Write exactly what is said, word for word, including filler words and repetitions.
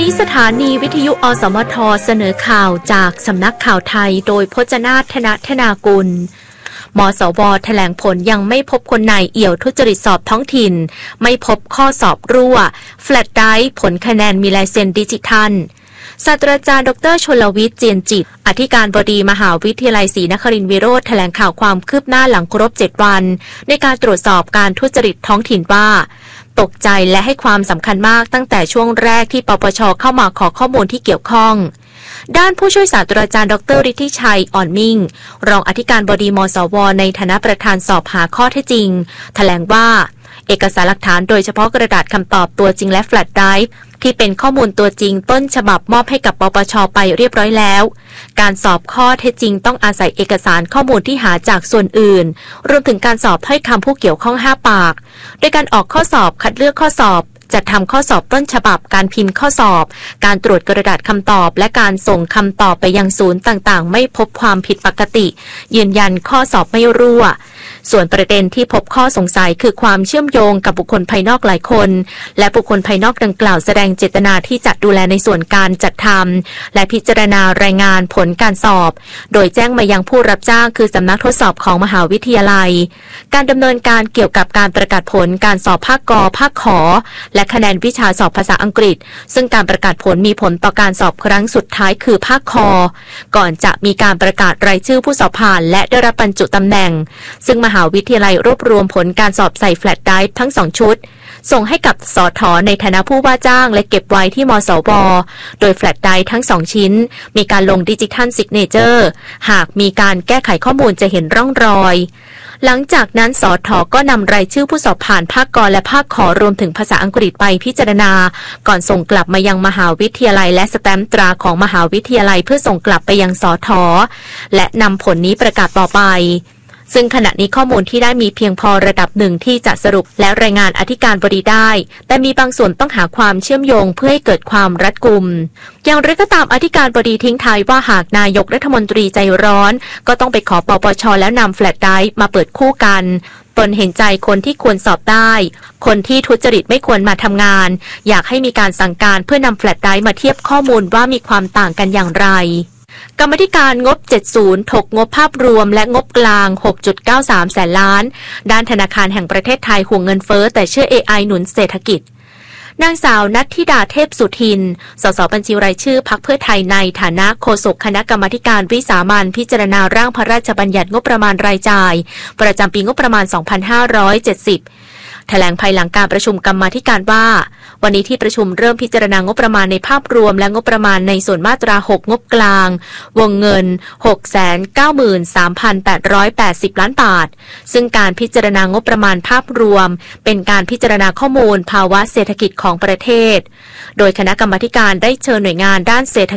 นี้สถานีวิทยุอสมทเสนอข่าวจากสำนักข่าวไทยโดยพจนาถ ธนธนากุลมสว.แถลงผลยังไม่พบคนไหนเอี่ยวทุจริตสอบท้องถิ่นไม่พบข้อสอบรั่วแฟลตไดรฟ์ผลคะแนนมีลายเซ็นดิจิทัลศาสตราจารย์ดร.ชลวิทย์ เจียนจิตอธิการบดีมหาวิทยาลัยศรีนครินทรวิโรธแถลงข่าวความคืบหน้าหลังครบเจ็ดวันในการตรวจสอบการทุจริตท้องถิ่นว่าตกใจและให้ความสำคัญมากตั้งแต่ช่วงแรกที่ปปช.เข้ามาขอข้อมูลที่เกี่ยวข้องด้านผู้ช่วยศาสตราจารย์ดร.ฤทธิชัยอ่อนมิ่งรองอธิการบดีมสว.ในฐานะประธานสอบหาข้อเท็จจริงแถลงว่าเอกสารหลักฐานโดยเฉพาะกระดาษคำตอบตัวจริงและแฟลชไดรฟ์ที่เป็นข้อมูลตัวจริงต้นฉบับมอบให้กับปปช.ไปเรียบร้อยแล้วการสอบข้อเท็จจริงต้องอาศัยเอกสารข้อมูลที่หาจากส่วนอื่นรวมถึงการสอบถ้อยคำผู้เกี่ยวข้องห้าปากโดยการออกข้อสอบคัดเลือกข้อสอบจัดทำข้อสอบต้นฉบับการพิมพ์ข้อสอบการตรวจกระดาษคำตอบและการส่งคำตอบไปยังศูนย์ต่างๆไม่พบความผิดปกติยืนยันข้อสอบไม่รั่วส่วนประเด็นที่พบข้อสงสัยคือความเชื่อมโยงกับบุคคลภายนอกหลายคนและบุคคลภายนอกดังกล่าวแสดงเจตนาที่จะดูแลในส่วนการจัดทำและพิจารณารายงานผลการสอบโดยแจ้งมายังผู้รับจ้างคือสำนักทดสอบของมหาวิทยาลัยการดำเนินการเกี่ยวกับการประกาศผลการสอบภาคกภาคขและคะแนนวิชาสอบภาษาอังกฤษซึ่งการประกาศผลมีผลต่อการสอบครั้งสุดท้ายคือภาคคก่อนจะมีการประกาศรายชื่อผู้สอบผ่านและได้รับบรรจุตำแหน่งซึ่งมหาวิทยาลัยรวบรวมผลการสอบใส่แฟลชไดรฟ์ทั้งสองชุดส่งให้กับสท.ในฐานะผู้ว่าจ้างและเก็บไว้ที่มสว.โดยแฟลชไดรฟ์ทั้งสองชิ้นมีการลงดิจิทัลซิกเนเจอร์หากมีการแก้ไขข้อมูลจะเห็นร่องรอยหลังจากนั้นสท.ก็นำรายชื่อผู้สอบผ่านภาคกและภาคขรวมถึงภาษาอังกฤษไปพิจารณาก่อนส่งกลับมายังมหาวิทยาลัยและสแตมป์ตราของมหาวิทยาลัยเพื่อส่งกลับไปยังสท.และนำผลนี้ประกาศต่อไปซึ่งขณะนี้ข้อมูลที่ได้มีเพียงพอระดับหนึ่งที่จะสรุปและรายงานอธิการบดีได้แต่มีบางส่วนต้องหาความเชื่อมโยงเพื่อให้เกิดความรัดกุมอย่างไรก็ตามอธิการบดีทิ้งท้ายว่าหากนายกรัฐมนตรีใจร้อนก็ต้องไปขอปปช.แล้วนำแฟลชไดรฟ์มาเปิดคู่กันตนเห็นใจคนที่ควรสอบได้คนที่ทุจริตไม่ควรมาทำงานอยากให้มีการสั่งการเพื่อนำแฟลชไดรฟ์มาเทียบข้อมูลว่ามีความต่างกันอย่างไรกรรมาธิการงบเจ็ดสิบถกงบภาพรวมและงบกลาง หกจุดเก้าสาม แสนล้านด้านธนาคารแห่งประเทศไทยห่วงเงินเฟ้อแต่เชื่อ เอ ไอ หนุนเศรษฐกิจนางสาวณัฐธิดาเทพสุทินสสบัญชีรายชื่อพรรคเพื่อไทยในฐานะโฆษกคณะกรรมาธิการวิสามัญพิจารณาร่างพระราชบัญญัติงบประมาณรายจ่ายประจำปีงบประมาณ สองพันห้าร้อยเจ็ดสิบแถลงภายหลังการประชุมกรรมาธิการว่าวันนี้ที่ประชุมเริ่มพิจารณางบประมาณในภาพรวมและงบประมาณในส่วนมาตราหกงบกลางวงเงิน หกแสนเก้าหมื่นสามพันแปดร้อยแปดสิบ ล้านบาทซึ่งการพิจารณางบประมาณภาพรวมเป็นการพิจารณาข้อมูลภาวะเศรษฐกิจของประเทศโดยคณะกรรมาธิการได้เชิญหน่วยงานด้านเศรษฐ